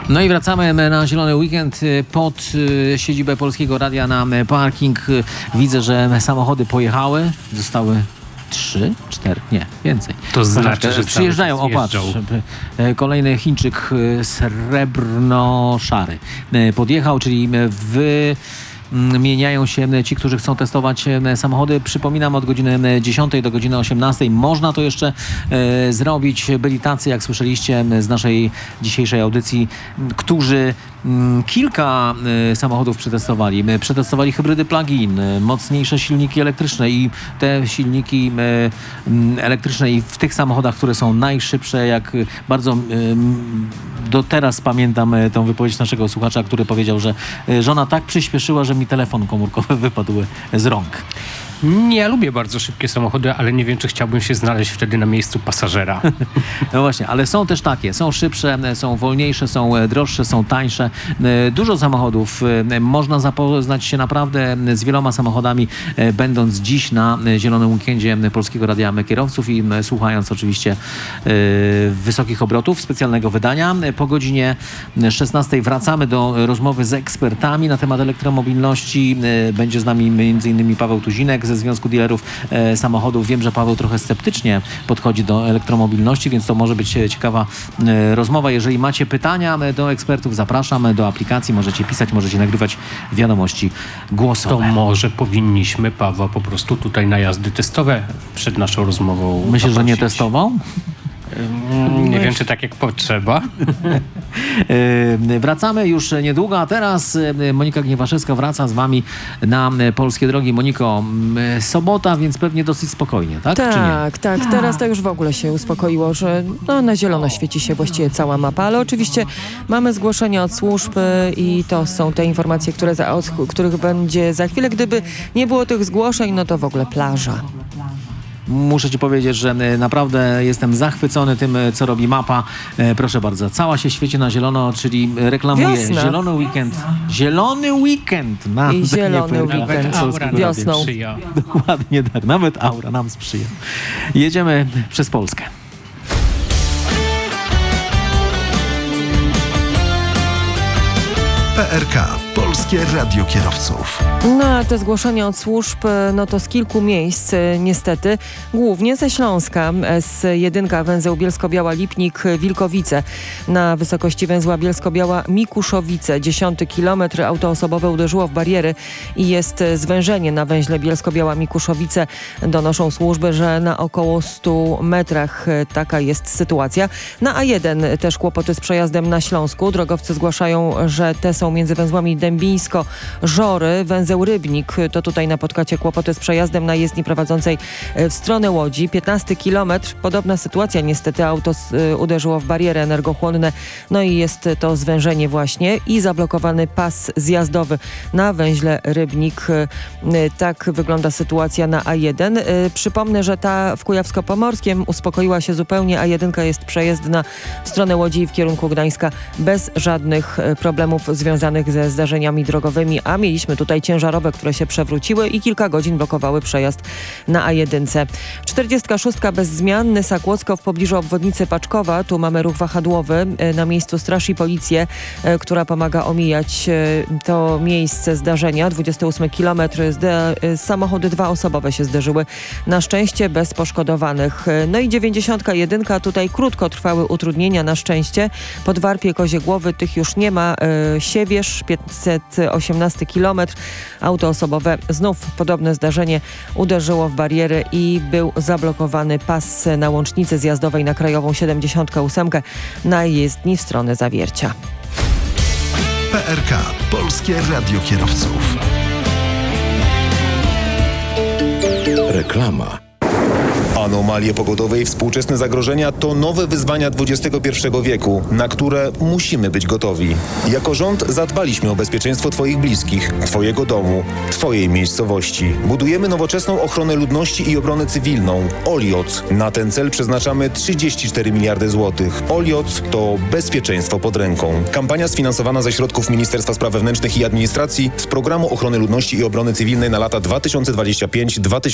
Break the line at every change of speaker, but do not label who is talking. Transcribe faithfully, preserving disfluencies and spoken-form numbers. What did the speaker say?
No i wracamy na Zielony Weekend pod siedzibę Polskiego Radia na parking. Widzę, że samochody pojechały. Zostały trzy, cztery, nie, więcej.
To znaczy, że
przyjeżdżają, o patrz, kolejny Chińczyk srebrno-szary podjechał, czyli w Mieniają się ci, którzy chcą testować samochody. Przypominam, od godziny dziesiątej do godziny osiemnastej można to jeszcze e, zrobić. Byli tacy, jak słyszeliście z naszej dzisiejszej audycji, którzy m, kilka e, samochodów przetestowali. Przetestowali hybrydy plug-in, mocniejsze silniki elektryczne i te silniki e, elektryczne i w tych samochodach, które są najszybsze, jak bardzo e, do teraz pamiętam tą wypowiedź naszego słuchacza, który powiedział, że żona tak przyspieszyła, że mi telefon komórkowy wypadł z rąk.
Nie, ja lubię bardzo szybkie samochody, ale nie wiem, czy chciałbym się znaleźć wtedy na miejscu pasażera.
No właśnie, ale są też takie. Są szybsze, są wolniejsze, są droższe, są tańsze. Dużo samochodów. Można zapoznać się naprawdę z wieloma samochodami, będąc dziś na Zielonym Weekendzie Polskiego Radia Kierowców i słuchając oczywiście wysokich obrotów specjalnego wydania. Po godzinie szesnastej wracamy do rozmowy z ekspertami na temat elektromobilności. Będzie z nami między innymi Paweł Tuzinek ze Związku Dealerów e, Samochodów. Wiem, że Paweł trochę sceptycznie podchodzi do elektromobilności, więc to może być ciekawa e, rozmowa. Jeżeli macie pytania do ekspertów, zapraszam do aplikacji. Możecie pisać, możecie nagrywać wiadomości głosowe.
To może powinniśmy Pawła po prostu tutaj na jazdy testowe przed naszą rozmową
Myślę,
poprosić.
że nie testował?
Nie Myśl... wiem, czy tak jak potrzeba.
Wracamy już niedługo, a teraz Monika Gniewaszewska wraca z wami na Polskie Drogi. Moniko, sobota, więc pewnie dosyć spokojnie, tak?
Tak,
Czy nie?
tak. Teraz to już w ogóle się uspokoiło, że no, na zielono świeci się właściwie cała mapa, ale oczywiście mamy zgłoszenia od służb i to są te informacje, które za, od których będzie za chwilę. Gdyby nie było tych zgłoszeń, no to w ogóle plaża.
Muszę ci powiedzieć, że naprawdę jestem zachwycony tym, co robi mapa. Proszę bardzo, cała się świeci na zielono, czyli reklamuje
Wiosna.
Zielony Weekend. Zielony Weekend. Na
I zielony weekend wiosną.
Dokładnie tak, nawet aura nam sprzyja. Jedziemy przez Polskę.
P R K. Polskie Radio Kierowców.
No a te zgłoszenia od służb, no to z kilku miejsc niestety, głównie ze Śląska. S jeden węzeł Bielsko-Biała-Lipnik Wilkowice. Na wysokości węzła Bielsko-Biała-Mikuszowice. Dziesiąty kilometr auto osobowe uderzyło w bariery i jest zwężenie na węźle Bielsko-Biała-Mikuszowice. Donoszą służby, że na około stu metrach taka jest sytuacja. Na A jeden też kłopoty z przejazdem na Śląsku. Drogowcy zgłaszają, że te są między węzłami Dębińsko, Żory, węzeł Rybnik. To tutaj na Podkacie kłopoty z przejazdem na jezdni prowadzącej w stronę Łodzi. piętnasty kilometr. Podobna sytuacja. Niestety auto uderzyło w bariery energochłonne. No i jest to zwężenie właśnie i zablokowany pas zjazdowy na węźle Rybnik. Tak wygląda sytuacja na A jeden. Przypomnę, że ta w Kujawsko-Pomorskiem uspokoiła się zupełnie. A jeden jest przejezdna w stronę Łodzi i w kierunku Gdańska bez żadnych problemów związanych ze zdarzeniami drogowymi, a mieliśmy tutaj ciężarowe, które się przewróciły i kilka godzin blokowały przejazd na A jeden. czterdziestka szóstka bez zmian, Nysa Kłodzko w pobliżu obwodnicy Paczkowa. Tu mamy ruch wahadłowy. Na miejscu straż i policję, która pomaga omijać to miejsce zdarzenia. dwudziesty ósmy kilometr. Zde- samochody dwa osobowe się zderzyły. Na szczęście bez poszkodowanych. No i dziewięćdziesiątka jedynka. Tutaj krótko trwały utrudnienia. Na szczęście pod Warpie Kozie Głowy tych już nie ma. Siewierz, pięćset osiemnasty kilometr. Auto osobowe, znów podobne zdarzenie, uderzyło w bariery i był zablokowany pas na łącznicy zjazdowej na Krajową siedemdziesiątkę ósemkę na jezdni w stronę Zawiercia.
P R K. Polskie Radio Kierowców.
Reklama. Anomalie pogodowe i współczesne zagrożenia to nowe wyzwania dwudziestego pierwszego wieku, na które musimy być gotowi. Jako rząd zadbaliśmy o bezpieczeństwo Twoich bliskich, Twojego domu, Twojej miejscowości. Budujemy nowoczesną ochronę ludności i obronę cywilną. Olioc. Na ten cel przeznaczamy trzydzieści cztery miliardy złotych. Olioc to bezpieczeństwo pod ręką. Kampania sfinansowana ze środków Ministerstwa Spraw Wewnętrznych i Administracji z Programu Ochrony Ludności i Obrony Cywilnej na lata dwa tysiące dwudziesty piąty do dwa tysiące